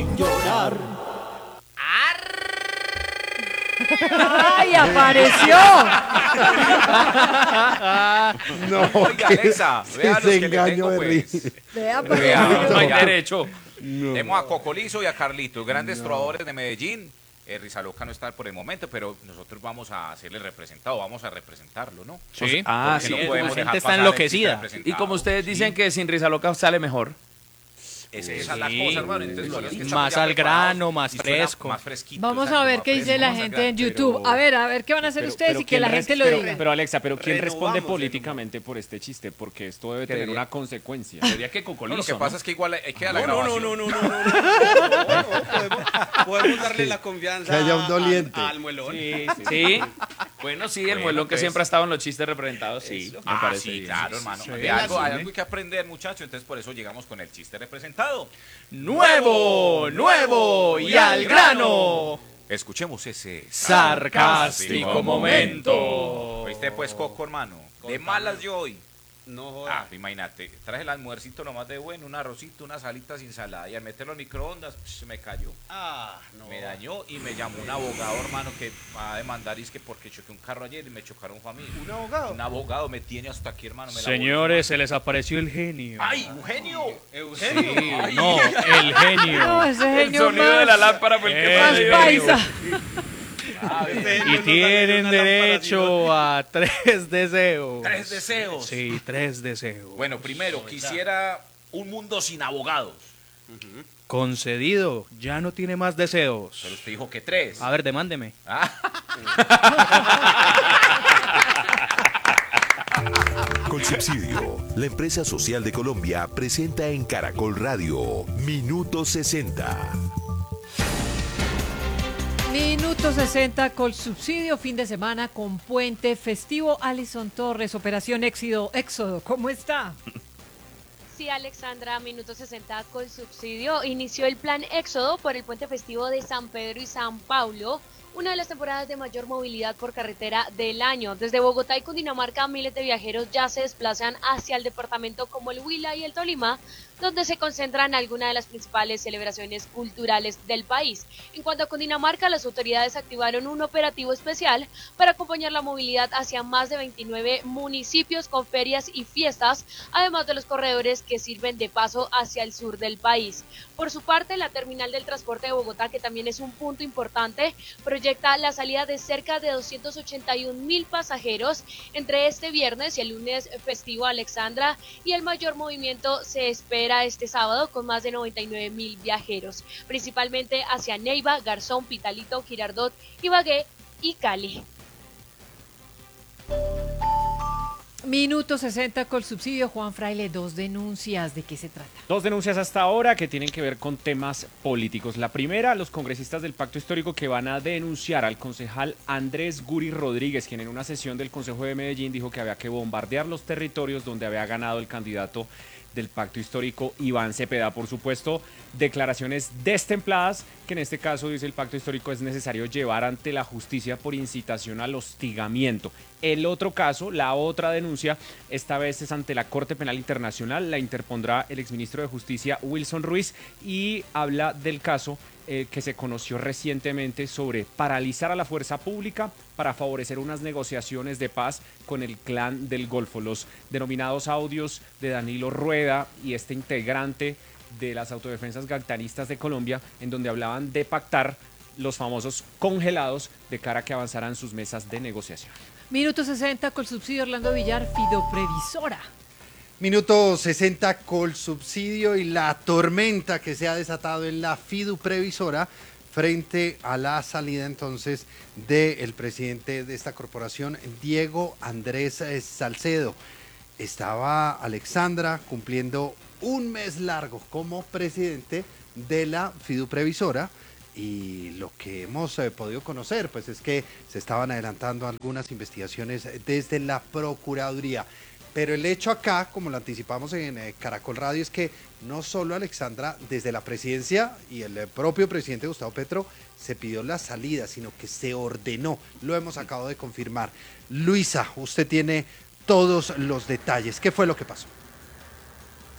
hacen llorar. ¡Ay, apareció! No, Oiga, Alexa, vea los que le engaño tengo, de pues. risa. Vea, pues, Vea, No hay oiga, derecho. tenemos a Cocolizo y a Carlitos, grandes trovadores de Medellín. Rizaloca no está por el momento, pero nosotros vamos a hacerle representado, vamos a representarlo, ¿no? Sí. Ah, Porque sí, no podemos la dejar gente está pasar el enloquecida. chiste representado. Y como ustedes dicen que sin risa loca sale mejor. Esa es la cosa, hermano. Entonces, por eso es que estamos Más ya al preparados grano, más y suena fresco. Más fresquito, Vamos exacto, a ver más qué dice fresco, la más gente al en grano. YouTube. A ver qué van a hacer ustedes y que la gente lo diga. Pero Alexa, ¿quién responde Renovamos, políticamente por este chiste? Porque esto debe tener debería- una consecuencia. Sería que No, Cocolizo, lo que pasa es que igual hay que dar la No, grabación. no, podemos darle la confianza que haya un doliente. al muelón. Sí, sí. Bueno, sí, el Bueno, muelón que pues. siempre ha estado en los chistes representados, sí. Me Ah, parece sí, bien. claro, hermano. Sí. De algo, hay algo que aprender, muchachos. Entonces, por eso llegamos con el chiste representado. Nuevo, nuevo y al grano. Escuchemos ese Sarcástico momento. ¿Oíste, pues, Coco, hermano? De malas yo hoy. No jodas. Imagínate, traje el almuercito nomás de bueno, un arrocito, unas alitas sin ensalada. Y al meterlo en microondas, se me cayó. No. Me dañó y me llamó un abogado, hermano, que va a demandar. Y es que porque choqué un carro ayer y me chocaron familia. ¿Un abogado? Un abogado me tiene hasta aquí, hermano. Me la Señores, se les apareció el genio. voló. ¡Ay, Eugenio! Eugenio. Sí, no, el genio. No, ese El genio sonido de la más, lámpara fue el que más más dio. paisa. Y tienen derecho a 3 deseos. 3 deseos. Sí, 3 deseos. Bueno, primero, quisiera un mundo sin abogados. Concedido, ya no tiene más deseos. Pero usted dijo que 3. A ver, demándeme. Colsubsidio, la empresa social de Colombia, presenta en Caracol Radio Minuto 60. Minuto 60 con subsidio, fin de semana con puente festivo. Alison Torres, Operación Éxodo, ¿cómo está? Sí, Alexandra, Minuto 60 con subsidio. Inició el plan Éxodo por el puente festivo de San Pedro y San Pablo, una de las temporadas de mayor movilidad por carretera del año. Desde Bogotá y Cundinamarca, miles de viajeros ya se desplazan hacia el departamento como el Huila y el Tolima, donde se concentran algunas de las principales celebraciones culturales del país. En cuanto a Cundinamarca, las autoridades activaron un operativo especial para acompañar la movilidad hacia más de 29 municipios con ferias y fiestas, además de los corredores que sirven de paso hacia el sur del país. Por su parte, la terminal del transporte de Bogotá, que también es un punto importante, proyecta la salida de cerca de 281.000 pasajeros entre este viernes y el lunes festivo, Alexandra, y el mayor movimiento se espera este sábado con más de 99.000 viajeros, principalmente hacia Neiva, Garzón, Pitalito, Girardot, Ibagué y Cali. Minuto 60 con subsidio, Juan Fraile, 2 denuncias, ¿de qué se trata? 2 denuncias hasta ahora que tienen que ver con temas políticos. La primera, los congresistas del Pacto Histórico que van a denunciar al concejal Andrés Guri Rodríguez, quien en una sesión del Consejo de Medellín dijo que había que bombardear los territorios donde había ganado el candidato del Pacto Histórico, Iván Cepeda. Por supuesto, declaraciones destempladas que en este caso, dice el Pacto Histórico, es necesario llevar ante la justicia por incitación al hostigamiento. El otro caso, la otra denuncia, esta vez es ante la Corte Penal Internacional, la interpondrá el exministro de Justicia Wilson Ruiz y habla del caso que se conoció recientemente sobre paralizar a la fuerza pública para favorecer unas negociaciones de paz con el Clan del Golfo. Los denominados audios de Danilo Rueda y este integrante de las autodefensas gactanistas de Colombia, en donde hablaban de pactar los famosos congelados de cara a que avanzaran sus mesas de negociación. Minuto 60 con subsidio, Orlando Villar, Fidoprevisora. Minuto 60 con subsidio y la tormenta que se ha desatado en la Fiduprevisora frente a la salida entonces del presidente de esta corporación, Diego Andrés Salcedo. Estaba Alexandra cumpliendo un mes largo como presidente de la Fiduprevisora y lo que hemos podido conocer pues es que se estaban adelantando algunas investigaciones desde la Procuraduría. Pero el hecho acá, como lo anticipamos en Caracol Radio, es que no solo Alexandra, desde la presidencia y el propio presidente Gustavo Petro, se pidió la salida, sino que se ordenó. Lo hemos acabado de confirmar. Luisa, usted tiene todos los detalles. ¿Qué fue lo que pasó?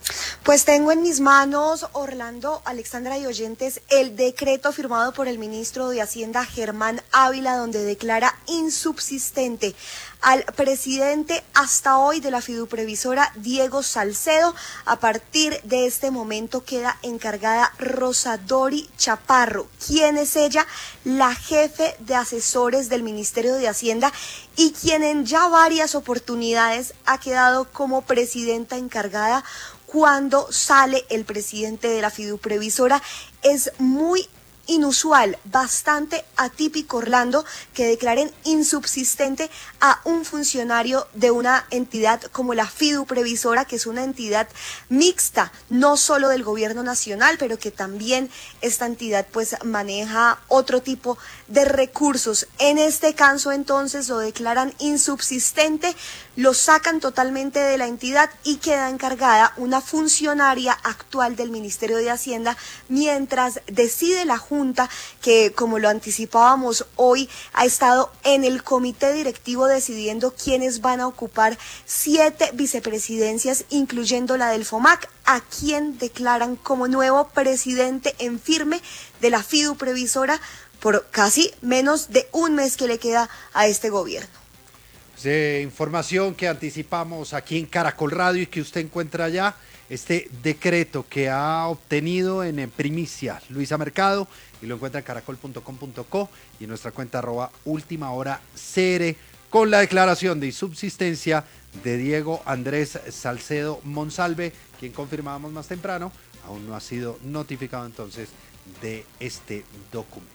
Pues tengo en mis manos, Orlando, Alexandra y oyentes, el decreto firmado por el ministro de Hacienda, Germán Ávila, donde declara insubsistente al presidente hasta hoy de la fiduprevisora, Diego Salcedo. A partir de este momento queda encargada Rosadori Chaparro. ¿Quién es ella? La jefe de asesores del Ministerio de Hacienda y quien en ya varias oportunidades ha quedado como presidenta encargada cuando sale el presidente de la fiduprevisora. Es muy inusual, bastante atípico, Orlando, que declaren insubsistente a un funcionario de una entidad como la fiduprevisora, que es una entidad mixta, no solo del gobierno nacional, pero que también esta entidad pues maneja otro tipo de recursos. En este caso entonces lo declaran insubsistente, lo sacan totalmente de la entidad y queda encargada una funcionaria actual del Ministerio de Hacienda, mientras decide la Junta, que como lo anticipábamos hoy, ha estado en el comité directivo decidiendo quiénes van a ocupar 7 vicepresidencias, incluyendo la del FOMAC, a quien declaran como nuevo presidente en firme de la fiduprevisora por casi menos de un mes que le queda a este gobierno. Información que anticipamos aquí en Caracol Radio y que usted encuentra ya, este decreto que ha obtenido en primicia Luisa Mercado, y lo encuentra en caracol.com.co y en nuestra cuenta @ultimahora.cr, con la declaración de insubsistencia de Diego Andrés Salcedo Monsalve, quien confirmábamos más temprano, aún no ha sido notificado entonces de este documento.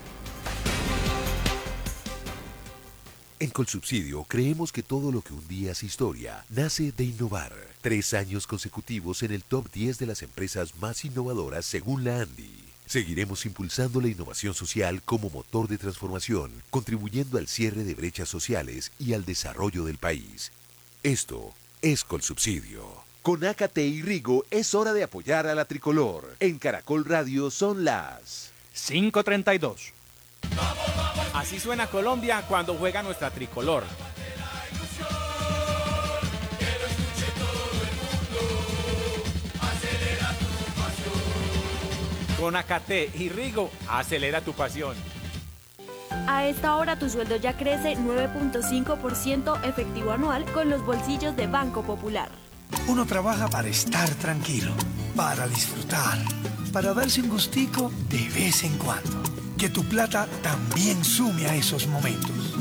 En Colsubsidio creemos que todo lo que un día es historia nace de innovar. 3 años consecutivos en el top 10 de las empresas más innovadoras según la ANDI. Seguiremos impulsando la innovación social como motor de transformación, contribuyendo al cierre de brechas sociales y al desarrollo del país. Esto es Colsubsidio. Con Ácate y Rigo es hora de apoyar a la tricolor. En Caracol Radio son las 5:32. Así suena Colombia cuando juega nuestra tricolor. Con Ácate y Rigo, acelera tu pasión. A esta hora tu sueldo ya crece 9.5% efectivo anual con los bolsillos de Banco Popular. Uno trabaja para estar tranquilo, para disfrutar, para darse un gustico de vez en cuando. Que tu plata también sume a esos momentos.